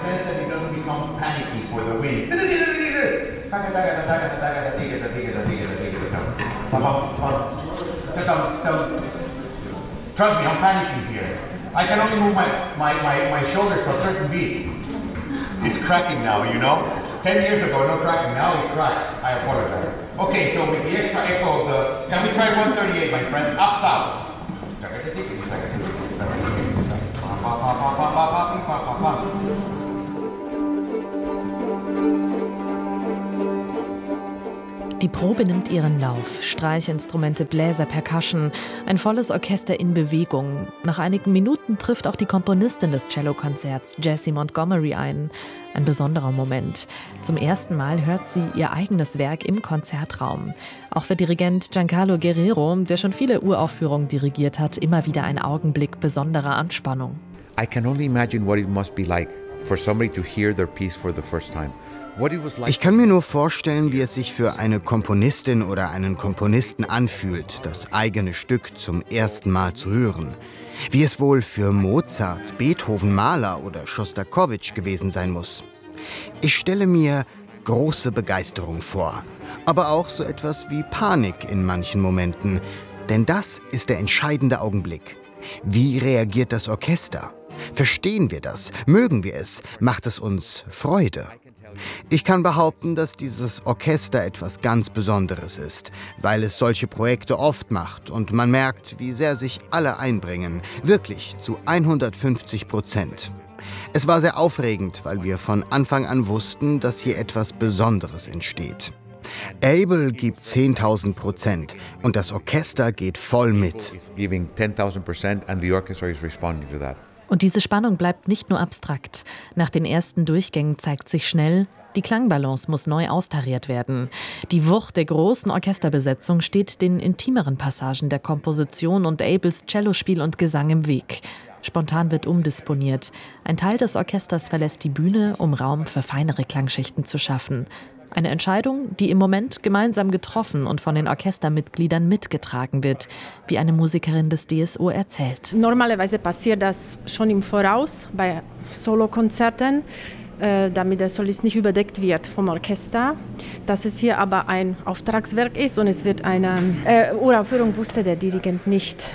sense that he doesn't become panicky for the wind. Trust me, I'm panicking here. I can only move my shoulders to a certain beat. It's cracking now, you know? 10 years ago, no cracking. Now it cracks. I apologize. Okay, so with the extra echo of the... Can we try 138, my friend? Up, south. Die Probe nimmt ihren Lauf. Streichinstrumente, Bläser, Percussion, ein volles Orchester in Bewegung. Nach einigen Minuten trifft auch die Komponistin des Cellokonzerts, Jessie Montgomery, ein. Ein besonderer Moment. Zum ersten Mal hört sie ihr eigenes Werk im Konzertraum. Auch für Dirigent Giancarlo Guerrero, der schon viele Uraufführungen dirigiert hat, immer wieder ein Augenblick besonderer Anspannung. I can only imagine what it must be like for somebody to hear their piece for the first time. Ich kann mir nur vorstellen, wie es sich für eine Komponistin oder einen Komponisten anfühlt, das eigene Stück zum ersten Mal zu hören. Wie es wohl für Mozart, Beethoven, Mahler oder Schostakowitsch gewesen sein muss. Ich stelle mir große Begeisterung vor, aber auch so etwas wie Panik in manchen Momenten. Denn das ist der entscheidende Augenblick. Wie reagiert das Orchester? Verstehen wir das? Mögen wir es? Macht es uns Freude? Ich kann behaupten, dass dieses Orchester etwas ganz Besonderes ist, weil es solche Projekte oft macht und man merkt, wie sehr sich alle einbringen, wirklich zu 150%. Es war sehr aufregend, weil wir von Anfang an wussten, dass hier etwas Besonderes entsteht. Abel gibt 10.000% und das Orchester geht voll mit. Giving 10,000% and the orchestra is responding to that. Und diese Spannung bleibt nicht nur abstrakt. Nach den ersten Durchgängen zeigt sich schnell, die Klangbalance muss neu austariert werden. Die Wucht der großen Orchesterbesetzung steht den intimeren Passagen der Komposition und Abels Cellospiel und Gesang im Weg. Spontan wird umdisponiert. Ein Teil des Orchesters verlässt die Bühne, um Raum für feinere Klangschichten zu schaffen. Eine Entscheidung, die im Moment gemeinsam getroffen und von den Orchestermitgliedern mitgetragen wird, wie eine Musikerin des DSO erzählt. Normalerweise passiert das schon im Voraus bei Solokonzerten, damit der Solist nicht überdeckt wird vom Orchester. Dass es hier aber ein Auftragswerk ist und es wird eine Uraufführung, wusste der Dirigent nicht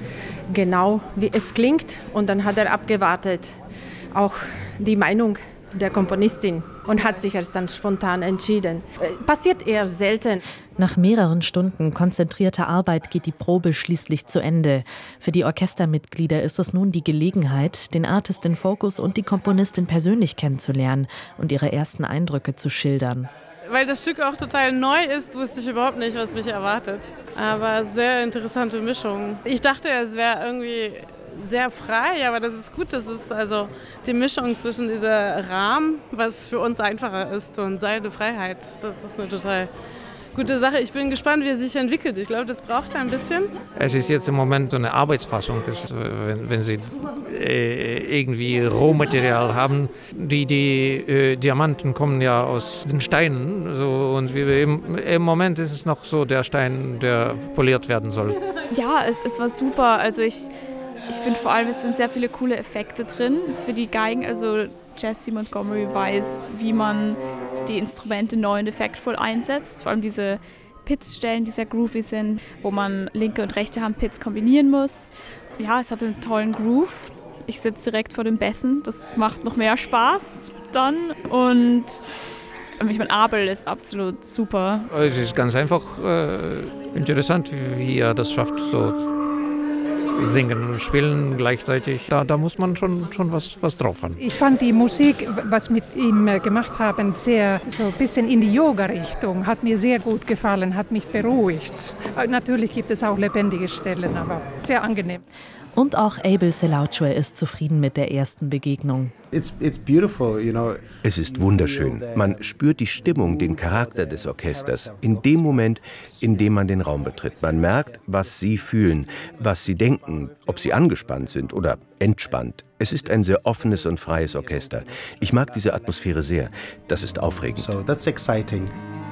genau, wie es klingt. Und dann hat er abgewartet, auch die Meinung der Komponistin, und hat sich erst dann spontan entschieden. Passiert eher selten. Nach mehreren Stunden konzentrierter Arbeit geht die Probe schließlich zu Ende. Für die Orchestermitglieder ist es nun die Gelegenheit, den Artist in Focus und die Komponistin persönlich kennenzulernen und ihre ersten Eindrücke zu schildern. Weil das Stück auch total neu ist, wusste ich überhaupt nicht, was mich erwartet. Aber sehr interessante Mischung. Ich dachte, es wäre irgendwie sehr frei, aber das ist gut. Das ist also die Mischung zwischen dieser Rahmen, was für uns einfacher ist, und seine Freiheit. Das ist eine total gute Sache. Ich bin gespannt, wie es sich entwickelt. Ich glaube, das braucht ein bisschen. Es ist jetzt im Moment so eine Arbeitsfassung, wenn Sie irgendwie Rohmaterial haben. Die Diamanten kommen ja aus den Steinen. So, und im Moment ist es noch so der Stein, der poliert werden soll. Ja, es war super. Also ich finde vor allem, es sind sehr viele coole Effekte drin für die Geigen. Also Jessie Montgomery weiß, wie man die Instrumente neu und effektvoll einsetzt. Vor allem diese Pits-Stellen, die sehr groovy sind, wo man linke und rechte Hand Pits kombinieren muss. Ja, es hat einen tollen Groove. Ich sitze direkt vor den Bässen. Das macht noch mehr Spaß dann. Und ich meine, Abel ist absolut super. Es ist ganz einfach interessant, wie er das schafft, so singen und spielen gleichzeitig. Da muss man schon was drauf haben. Ich fand die Musik, was mit ihm gemacht haben, sehr so ein bisschen in die Yoga-Richtung. Hat mir sehr gut gefallen, hat mich beruhigt. Natürlich gibt es auch lebendige Stellen, aber sehr angenehm. Und auch Abel Selaucue ist zufrieden mit der ersten Begegnung. Es ist wunderschön. Man spürt die Stimmung, den Charakter des Orchesters in dem Moment, in dem man den Raum betritt. Man merkt, was sie fühlen, was sie denken, ob sie angespannt sind oder entspannt. Es ist ein sehr offenes und freies Orchester. Ich mag diese Atmosphäre sehr. Das ist aufregend. So that's exciting.